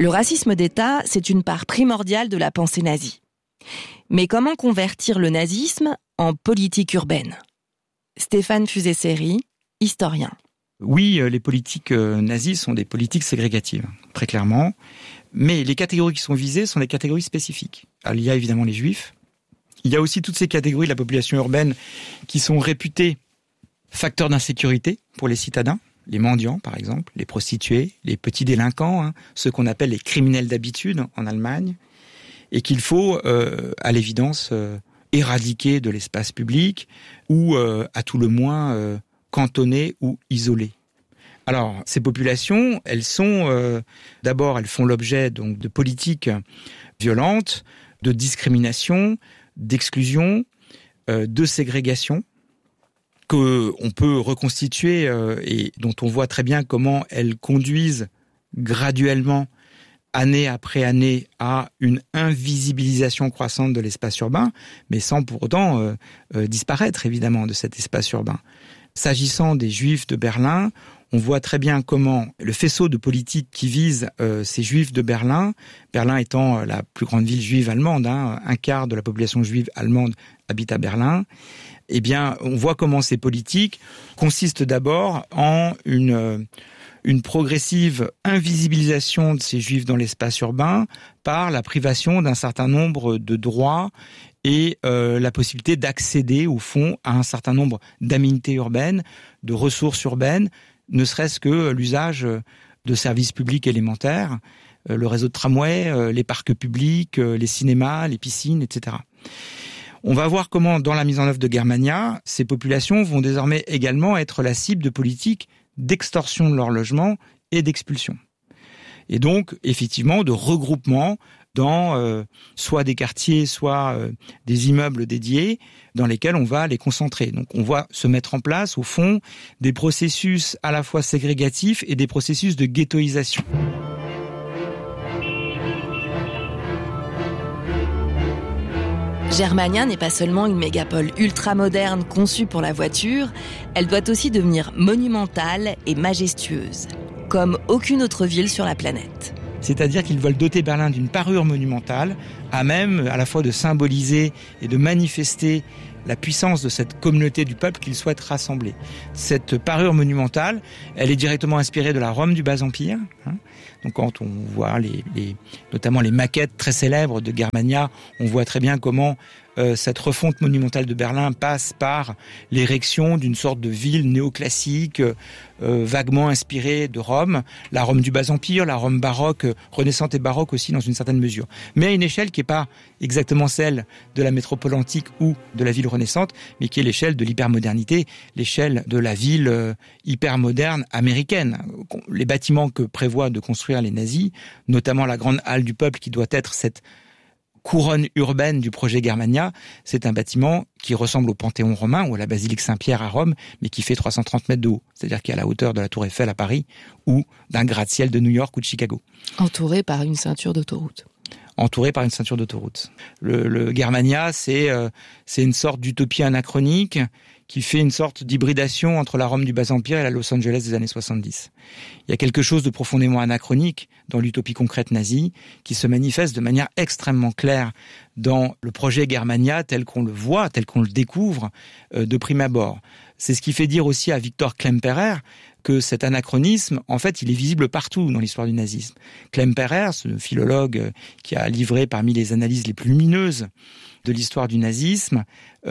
Le racisme d'État, c'est une part primordiale de la pensée nazie. Mais comment convertir le nazisme en politique urbaine ? Stéphane Fusé-Séry, historien. Oui, les politiques nazies sont des politiques ségrégatives, très clairement. Mais les catégories qui sont visées sont des catégories spécifiques. Alors, il y a évidemment les juifs. Il y a aussi toutes ces catégories de la population urbaine qui sont réputées facteurs d'insécurité pour les citadins. Les mendiants, par exemple, les prostituées, les petits délinquants, ceux qu'on appelle les criminels d'habitude en Allemagne, et qu'il faut, à l'évidence, éradiquer de l'espace public ou, à tout le moins, cantonner ou isoler. Alors, ces populations, elles sont, d'abord, elles font l'objet donc de politiques violentes, de discrimination, d'exclusion, de ségrégation, qu'on peut reconstituer et dont on voit très bien comment elles conduisent graduellement, année après année, à une invisibilisation croissante de l'espace urbain, mais sans pour autant disparaître, évidemment, de cet espace urbain. S'agissant des Juifs de Berlin, on voit très bien comment le faisceau de politique qui vise ces Juifs de Berlin, Berlin étant la plus grande ville juive allemande, un quart de la population juive allemande habite à Berlin, eh bien, on voit comment ces politiques consistent d'abord en une progressive invisibilisation de ces Juifs dans l'espace urbain par la privation d'un certain nombre de droits et la possibilité d'accéder, au fond, à un certain nombre d'aménités urbaines, de ressources urbaines, ne serait-ce que l'usage de services publics élémentaires, le réseau de tramway, les parcs publics, les cinémas, les piscines, etc. On va voir comment, dans la mise en œuvre de Germania, ces populations vont désormais également être la cible de politiques d'extorsion de leur logement et d'expulsion. Et donc, effectivement, de regroupement dans soit des quartiers, soit des immeubles dédiés dans lesquels on va les concentrer. Donc on voit se mettre en place, au fond, des processus à la fois ségrégatifs et des processus de ghettoisation. Germania n'est pas seulement une mégapole ultra-moderne conçue pour la voiture, elle doit aussi devenir monumentale et majestueuse, comme aucune autre ville sur la planète. C'est-à-dire qu'ils veulent doter Berlin d'une parure monumentale, à même à la fois de symboliser et de manifester la puissance de cette communauté du peuple qu'ils souhaitent rassembler. Cette parure monumentale, elle est directement inspirée de la Rome du Bas-Empire. Donc quand on voit notamment les maquettes très célèbres de Germania, on voit très bien comment cette refonte monumentale de Berlin passe par l'érection d'une sorte de ville néoclassique, vaguement inspirée de Rome, la Rome du Bas-Empire, la Rome baroque, renaissante et baroque aussi dans une certaine mesure. Mais à une échelle qui n'est pas exactement celle de la métropole antique ou de la ville renaissante, mais qui est l'échelle de l'hypermodernité, l'échelle de la ville hypermoderne américaine. Les bâtiments que prévoient de construire les nazis, notamment la grande halle du peuple qui doit être cette couronne urbaine du projet Germania, c'est un bâtiment qui ressemble au Panthéon romain ou à la basilique Saint-Pierre à Rome, mais qui fait 330 mètres de haut, c'est-à-dire qui est à la hauteur de la Tour Eiffel à Paris ou d'un gratte-ciel de New York ou de Chicago. Entouré par une ceinture d'autoroute. Entouré par une ceinture d'autoroute. Le Germania, c'est une sorte d'utopie anachronique qui fait une sorte d'hybridation entre la Rome du Bas-Empire et la Los Angeles des années 70. Il y a quelque chose de profondément anachronique dans l'utopie concrète nazie qui se manifeste de manière extrêmement claire dans le projet Germania tel qu'on le voit, tel qu'on le découvre de prime abord. C'est ce qui fait dire aussi à Victor Klemperer que cet anachronisme, en fait, il est visible partout dans l'histoire du nazisme. Klemperer, ce philologue qui a livré parmi les analyses les plus lumineuses de l'histoire du nazisme,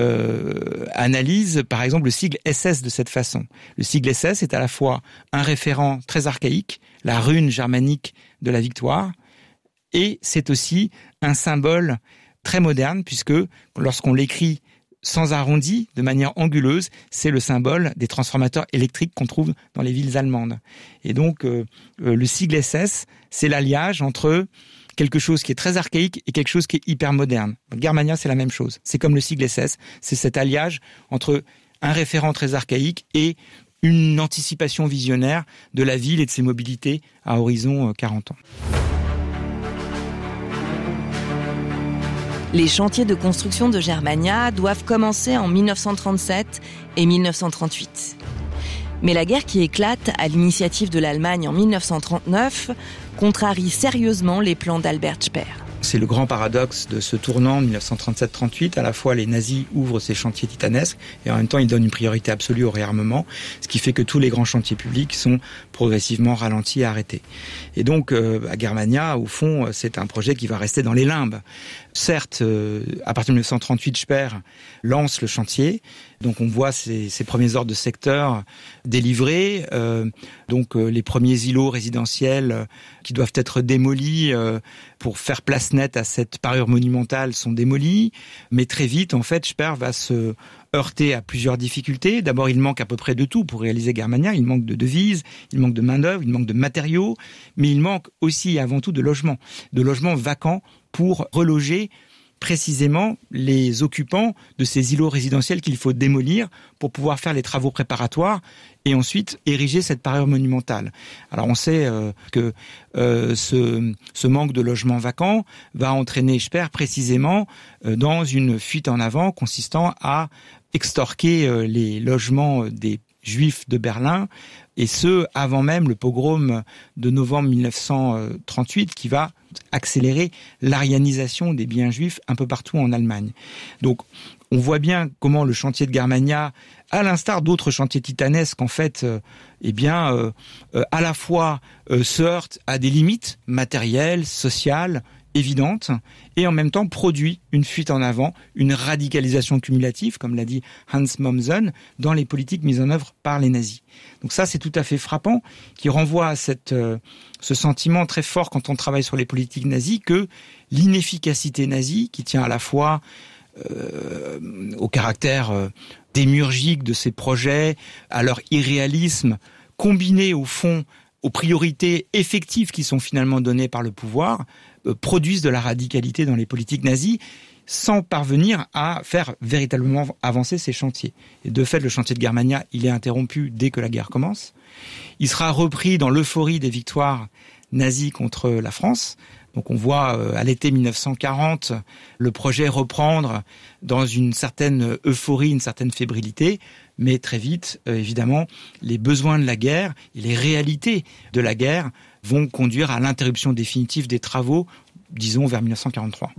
analyse par exemple le sigle SS de cette façon. Le sigle SS est à la fois un référent très archaïque, la rune germanique de la victoire, et c'est aussi un symbole très moderne puisque lorsqu'on l'écrit sans arrondi, de manière anguleuse, c'est le symbole des transformateurs électriques qu'on trouve dans les villes allemandes. Et donc, le sigle SS, c'est l'alliage entre quelque chose qui est très archaïque et quelque chose qui est hyper moderne. Germania, c'est la même chose. C'est comme le sigle SS, c'est cet alliage entre un référent très archaïque et une anticipation visionnaire de la ville et de ses mobilités à horizon 40 ans. Les chantiers de construction de Germania doivent commencer en 1937 et 1938. Mais la guerre qui éclate à l'initiative de l'Allemagne en 1939 contrarie sérieusement les plans d'Albert Speer. C'est le grand paradoxe de ce tournant 1937-38. À la fois, les nazis ouvrent ces chantiers titanesques et en même temps, ils donnent une priorité absolue au réarmement, ce qui fait que tous les grands chantiers publics sont progressivement ralentis et arrêtés. Et donc, à Germania, au fond, c'est un projet qui va rester dans les limbes. Certes, à partir de 1938, Speer lance le chantier. Donc, on voit ces premiers ordres de secteur délivrés. Les premiers îlots résidentiels qui doivent être démolis pour faire place nette à cette parure monumentale sont démolis. Mais très vite, en fait, Speer va se heurter à plusieurs difficultés. D'abord, il manque à peu près de tout pour réaliser Germania. Il manque de devises, il manque de main-d'œuvre, il manque de matériaux, mais il manque aussi et avant tout de logements vacants pour reloger précisément les occupants de ces îlots résidentiels qu'il faut démolir pour pouvoir faire les travaux préparatoires et ensuite ériger cette parure monumentale. Alors on sait que ce manque de logements vacants va entraîner Speer précisément dans une fuite en avant consistant à extorquer les logements des Juifs de Berlin, et ce, avant même le pogrom de novembre 1938 qui va accélérer l'arianisation des biens juifs un peu partout en Allemagne. Donc, on voit bien comment le chantier de Germania, à l'instar d'autres chantiers titanesques, en fait, à la fois se heurte à des limites matérielles, sociales, évidente, et en même temps produit une fuite en avant, une radicalisation cumulative, comme l'a dit Hans Mommsen, dans les politiques mises en œuvre par les nazis. Donc ça, c'est tout à fait frappant, qui renvoie à ce sentiment très fort quand on travaille sur les politiques nazies, que l'inefficacité nazie, qui tient à la fois au caractère démiurgique de ces projets, à leur irréalisme, combiné au fond aux priorités effectives qui sont finalement données par le pouvoir, produisent de la radicalité dans les politiques nazies sans parvenir à faire véritablement avancer ces chantiers. Et de fait, le chantier de Germania, il est interrompu dès que la guerre commence. Il sera repris dans l'euphorie des victoires nazies contre la France. Donc on voit à l'été 1940 le projet reprendre dans une certaine euphorie, une certaine fébrilité, mais très vite, évidemment, les besoins de la guerre et les réalités de la guerre vont conduire à l'interruption définitive des travaux, disons vers 1943.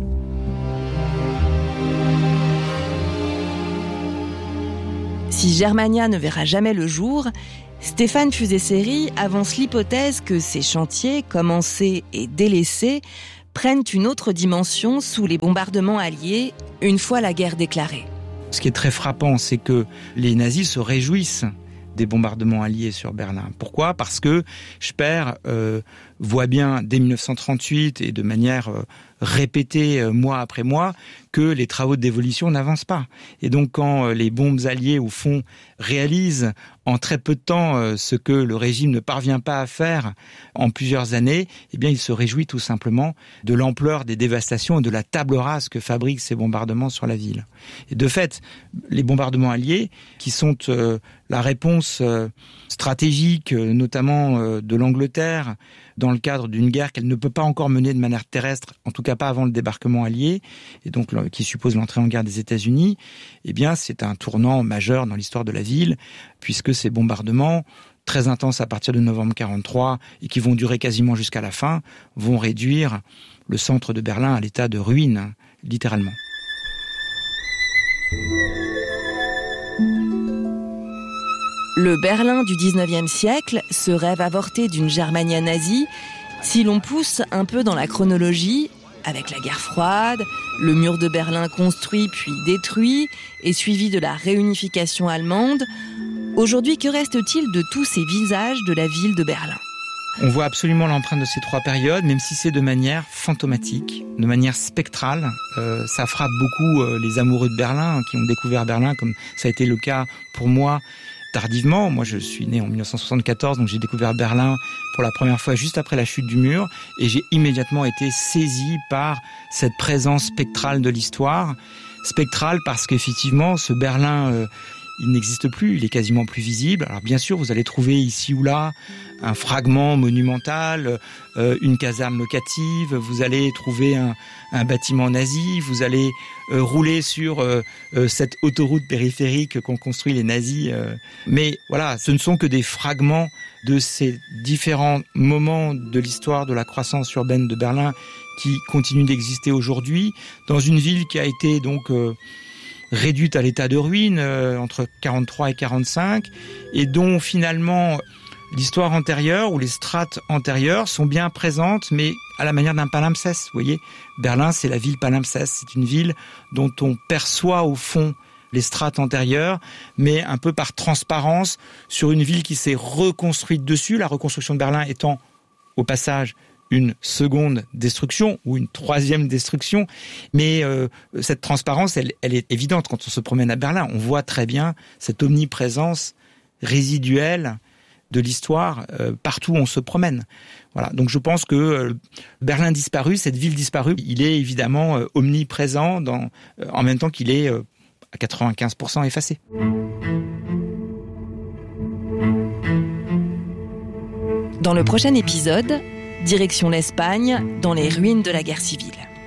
Si Germania ne verra jamais le jour, Stéphane Fusé-Série avance l'hypothèse que ces chantiers, commencés et délaissés, prennent une autre dimension sous les bombardements alliés une fois la guerre déclarée. Ce qui est très frappant, c'est que les nazis se réjouissent des bombardements alliés sur Berlin. Pourquoi ? Parce que Speer voit bien dès 1938 et de manière répétée mois après mois que les travaux de démolition n'avancent pas. Et donc quand les bombes alliées au fond réalisent en très peu de temps ce que le régime ne parvient pas à faire en plusieurs années, eh bien il se réjouit tout simplement de l'ampleur des dévastations et de la table rase que fabriquent ces bombardements sur la ville. Et de fait, les bombardements alliés, qui sont la réponse stratégique, notamment de l'Angleterre, dans le cadre d'une guerre qu'elle ne peut pas encore mener de manière terrestre, en tout cas pas avant le débarquement allié, et donc qui suppose l'entrée en guerre des États-Unis, eh bien c'est un tournant majeur dans l'histoire de la ville, puisque ces bombardements, très intenses à partir de novembre 1943, et qui vont durer quasiment jusqu'à la fin, vont réduire le centre de Berlin à l'état de ruine, littéralement. Le Berlin du 19e siècle se rêve avorté d'une Germania nazie si l'on pousse un peu dans la chronologie, avec la guerre froide, le mur de Berlin construit puis détruit et suivi de la réunification allemande. Aujourd'hui, que reste-t-il de tous ces visages de la ville de Berlin ? On voit absolument l'empreinte de ces trois périodes, même si c'est de manière fantomatique, de manière spectrale. Ça frappe beaucoup les amoureux de Berlin, qui ont découvert Berlin, comme ça a été le cas pour moi, tardivement. Moi, je suis né en 1974, donc j'ai découvert Berlin pour la première fois juste après la chute du mur, et j'ai immédiatement été saisi par cette présence spectrale de l'histoire. Spectrale parce qu'effectivement, ce Berlin il n'existe plus, il est quasiment plus visible. Alors bien sûr, vous allez trouver ici ou là un fragment monumental, une caserne locative, vous allez trouver un bâtiment nazi, vous allez rouler sur cette autoroute périphérique qu'ont construit les nazis. Mais voilà, ce ne sont que des fragments de ces différents moments de l'histoire de la croissance urbaine de Berlin qui continuent d'exister aujourd'hui, dans une ville qui a été donc réduite à l'état de ruine entre 43 et 45, et dont finalement l'histoire antérieure ou les strates antérieures sont bien présentes, mais à la manière d'un palimpseste. Vous voyez, Berlin, c'est la ville palimpseste. C'est une ville dont on perçoit au fond les strates antérieures, mais un peu par transparence sur une ville qui s'est reconstruite dessus. La reconstruction de Berlin étant, au passage, une seconde destruction ou une troisième destruction. Mais cette transparence, elle est évidente quand on se promène à Berlin. On voit très bien cette omniprésence résiduelle de l'histoire partout où on se promène. Voilà. Donc je pense que Berlin disparu, cette ville disparue, il est évidemment omniprésent en même temps qu'il est à 95% effacé. Dans le prochain épisode, direction l'Espagne, dans les ruines de la guerre civile.